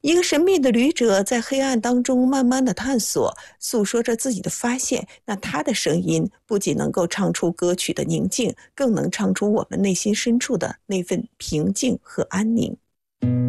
一个神秘的旅者在黑暗当中慢慢的探索，诉说着自己的发现。那他的声音不仅能够唱出歌曲的宁静，更能唱出我们内心深处的那份平静和安宁。